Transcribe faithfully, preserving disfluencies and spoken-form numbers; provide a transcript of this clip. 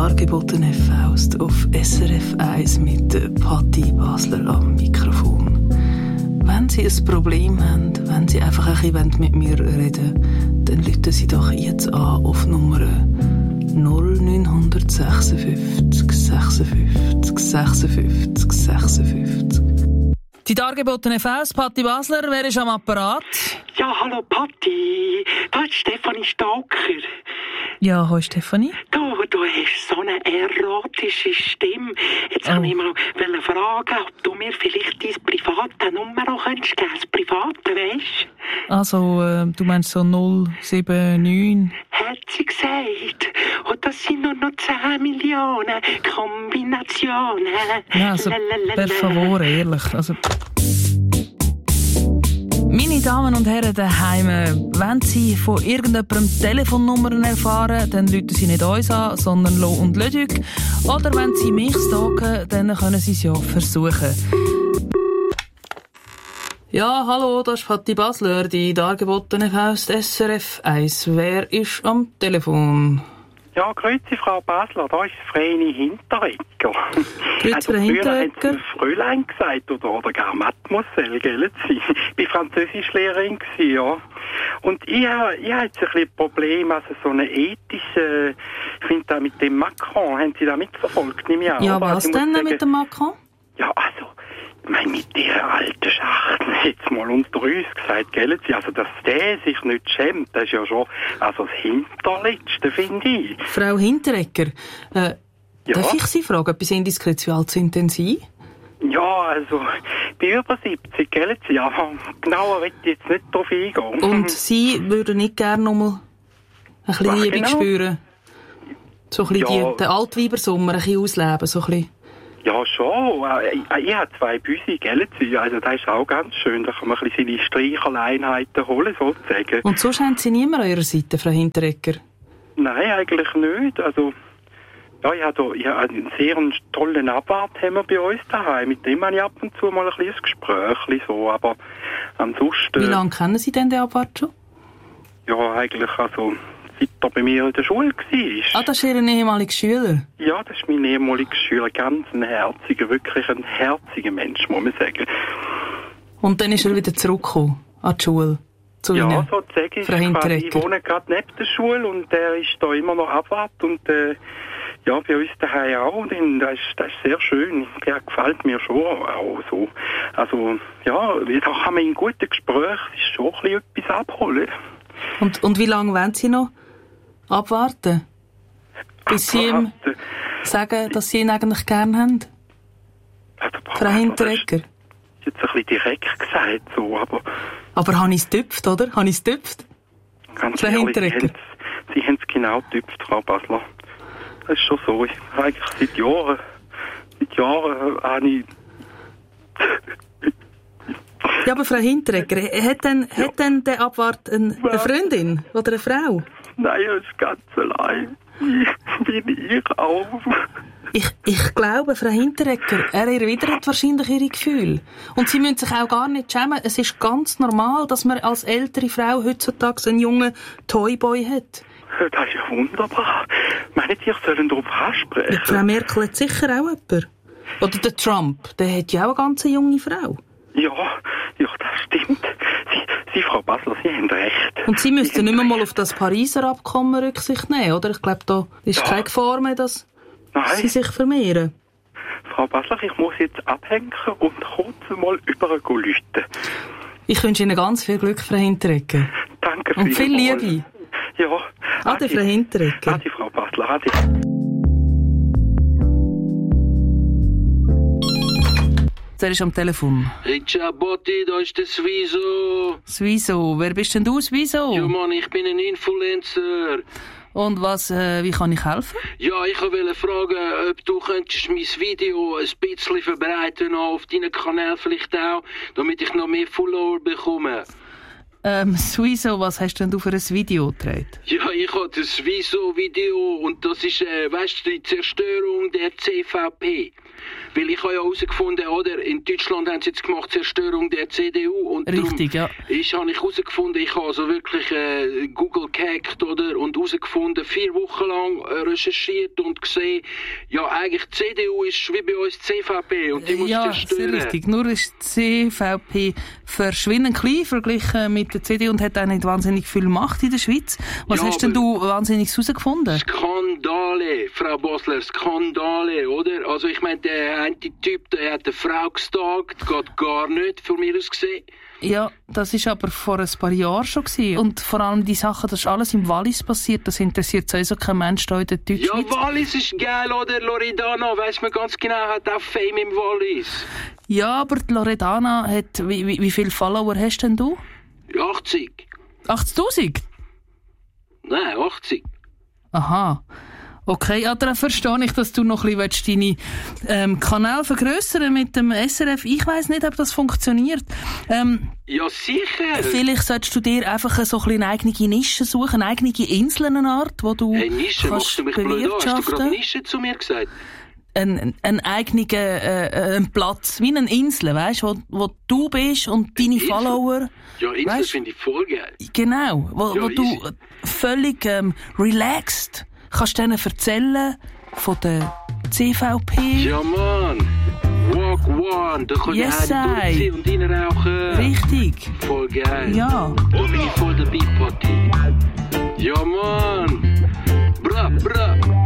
dargebotene Faust auf S R F eins mit Patti Basler am Mikrofon. Wenn Sie ein Problem haben, wenn Sie einfach ein bisschen mit mir reden wollen, dann rufen Sie doch jetzt an auf Nummer null neun sechsundfünfzig sechsundfünfzig sechsundfünfzig sechsundfünfzig. Die dargebotene Faust, Patti Basler, wer ist am Apparat? Ja, hallo Patti, da ist Stefanie Stalker. Ja, hallo Stefanie. Du, du hast so eine erotische Stimme. Jetzt Oh. wollte ich mal fragen, ob du mir vielleicht deine private Nummer noch könntest geben, das private, weisst du? Also, äh, du meinst so null sieben neun? Hat sie gesagt. Und das sind nur noch zehn Millionen Kombinationen. Ja, also, Lalalala. per favore, ehrlich. Also, meine Damen und Herren daheim, wenn Sie von irgendjemandem Telefonnummern erfahren, dann rufen Sie nicht uns an, sondern Lo und Lödüg. Oder wenn Sie mich stalken, dann können Sie es ja versuchen. Ja, hallo, das ist Patti Basler, die dargebotene Faust S R F eins. Wer ist am Telefon? Ja, grüezi Frau Basler, da ist Vreni Hinteregger. Grüezi, Frau Hinteregger. Früher haben Sie Fräulein gesagt oder, oder gar Mademoiselle, gell? Ich war Französischlehrerin, ja. Und ich habe ich ha jetzt ein bisschen ein Problem, also so eine ethische, ich finde da mit dem Macron, haben Sie da mitverfolgt? Nehme ich an, Ja, oder? was Also ich muss denn sagen, mit dem Macron? Ja, also, ich meine, mit dieser alten Schachtel, jetzt mal unter uns gesagt, gell, Sie, also, dass der sich nicht schämt, das ist ja schon, also das Hinterletzte, finde ich. Frau Hinteregger, äh, Ja? darf ich Sie fragen, etwas indiskret, wie alt sind denn Sie? Ja, also, ich bin über siebzig, gell, Sie, aber genauer will ich jetzt nicht drauf eingehen. Und Sie würden nicht gerne noch mal ein bisschen Was Liebe genau? spüren? So ein bisschen Ja. die, den Altweibersommer ein bisschen ausleben, so ein bisschen. Ja, schon. Äh, Ich, ich habe zwei Büsi, gell, Sie, also das ist auch ganz schön, da kann man ein bisschen seine Streicherleinheiten holen, sozusagen. Und sonst haben Sie niemand an Ihrer Seite, Frau Hinteregger? Nein, eigentlich nicht, also... Ja, ich habe, ich habe einen sehr tollen Abwart haben wir bei uns daheim. Mit dem habe ich ab und zu mal ein kleines Gespräch, so, aber ansonsten... Wie lange kennen Sie denn den Abwart schon? Ja, eigentlich, also, seit er bei mir in der Schule war. Ah, das ist Ihr ehemaliger Schüler? Ja, das ist mein ehemaliger Schüler, ganz ein herziger, wirklich ein herziger Mensch, muss man sagen. Und dann ist er wieder zurückgekommen an die Schule? Zu Ja, Ihnen, sozusagen. Frau Ich, quasi, ich Hinteregger? wohne gerade neben der Schule und der ist da immer noch Abwart und äh, ja, bei uns daheim auch. Und das ist, das ist sehr schön. Der gefällt mir schon auch so. Also, ja, da kann man in guten Gesprächen sich schon ein bisschen etwas abholen. Und, und wie lange wollen Sie noch abwarten? Bis Sie ihm Abwarten. sagen, dass Sie ihn eigentlich gern haben? Also, Frau Hinteregger? Das ist jetzt ein bisschen direkt gesagt, so, aber Aber habe ich es getüpft, oder? Habe ich es getüpft? ganz Frau ehrlich, Hinteregger? Sie haben es- Sie haben es genau getüpft, Frau Basler. Das ist schon so. Ich, eigentlich seit Jahren, seit Jahren habe ich... Ja, aber Frau Hinteregger, hat denn, Ja. hat denn der Abwart ein, eine Was? Freundin oder eine Frau? Nein, er ist ganz allein. Ich bin ich auch. Ich, ich glaube, Frau Hinteregger, er erwidert wahrscheinlich ihre Gefühle. Und Sie müssen sich auch gar nicht schämen. Es ist ganz normal, dass man als ältere Frau heutzutage einen jungen Toyboy hat. Das ist ja wunderbar. Meinen Sie, ich soll darauf ansprechen? Die Frau Merkel hat sicher auch jemanden. Oder der Trump, der hat ja auch eine ganz junge Frau. Ja, ja, das stimmt. Sie, Sie, Frau Basler, Sie haben recht. Und Sie müssten haben nicht mehr mal recht. auf das Pariser Abkommen Rücksicht nehmen, oder? Ich glaube, da ist Ja. keine Gefahr mehr, dass Nein, sie sich vermehren. Frau Basler, ich muss jetzt abhängen und kurz mal über läuten. Ich wünsche Ihnen ganz viel Glück, Frau Hinteregger. Danke Und viel vielmals. Liebe. Ja. Ade, Frau Hinteregger. Ade, Frau Basler, ade. Der ist am Telefon. Hey, ciao Botti, da ist der Swiso. Swiso, wer bist denn du, Swiso? Ja, Mann, ich bin ein Influencer. Und was, äh, wie kann ich helfen? Ja, ich wollte fragen, ob du könntest mein Video ein bisschen verbreiten auf deinen Kanal vielleicht auch, damit ich noch mehr Follower bekomme. Ähm, Sowieso, was hast denn du für ein Video gedreht? Ja, ich habe das Wieso-Video und das ist, äh, weißt du, die Zerstörung der C V P. Weil ich habe ja herausgefunden, oder, in Deutschland haben sie jetzt gemacht, Zerstörung der C D U. Und Richtig, ja. Ich habe herausgefunden, ich habe also wirklich äh, Google gehackt, oder, und herausgefunden, vier Wochen lang äh, recherchiert und gesehen, ja, eigentlich die C D U ist wie bei uns die C V P und die muss Ja, zerstören. sehr richtig. Nur ist die C V P verschwindend klein verglichen mit der C D U und hat auch nicht wahnsinnig viel Macht in der Schweiz. Was Ja, hast denn du wahnsinnig herausgefunden? Skandale, Frau Basler, Skandale, oder? Also ich meine, der eine Typ, der hat eine Frau gestalkt, geht gar nicht, von mir aus gesehen. Ja, das ist aber vor ein paar Jahren schon gewesen. Und vor allem die Sachen, das ist alles im Wallis passiert, das interessiert sowieso kein Mensch da in der Deutschschweiz. Ja, Wallis ist geil, oder? Loredana, weiss man ganz genau, hat auch Fame im Wallis. Ja, aber die Loredana hat, wie, wie, wie viele Follower hast denn du? achtzig. achtzigtausend? Nein, achtzig. Aha. Okay, ja, dann verstehe ich, dass du noch ein bisschen deine ähm, Kanäle vergrössern mit dem S R F. Ich weiss nicht, ob das funktioniert. Ähm, Ja, sicher. Vielleicht solltest du dir einfach so ein bisschen eine eigene Nische suchen, eine eigene Insel, eine Art, wo du Hey, Nische, kannst machst du mich blöd an? Hast du gerade bewirtschaften. Nische zu mir gesagt? Ein, ein eigener äh, ein Platz, wie eine Insel, weißt, wo, wo du bist und deine Insel? Follower. Ja, Insel Weißt- finde ich voll geil. Genau, wo, Ja, wo du easy. völlig ähm, relaxed kannst denen erzählen von der C V P. Ja, Mann. Walk one. Da kann Yes, ich einen I. durchziehen und reinrauchen. Richtig. Voll geil. Ja. Da bin ich voll dabei, Party. Ja, Mann. Bra, bra.